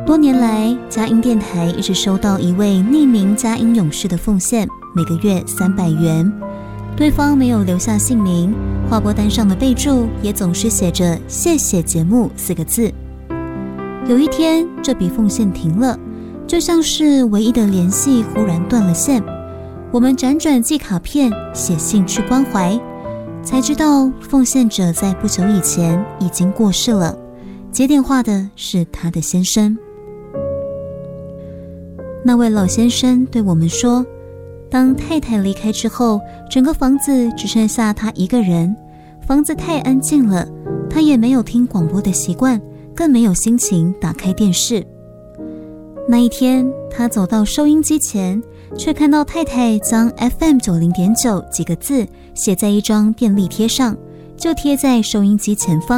多年来，佳音电台一直收到一位匿名佳音勇士的奉献，每个月300元。对方没有留下姓名，划拨单上的备注也总是写着“谢谢节目”4个字。有一天，这笔奉献停了，就像是唯一的联系忽然断了线。我们辗转寄卡片、写信去关怀，才知道奉献者在不久以前已经过世了，接电话的是他的先生。那位老先生对我们说，当太太离开之后，整个房子只剩下他一个人，房子太安静了，他也没有听广播的习惯，更没有心情打开电视。那一天，他走到收音机前，却看到太太将 FM90.9 几个字写在一张便利贴上，就贴在收音机前方。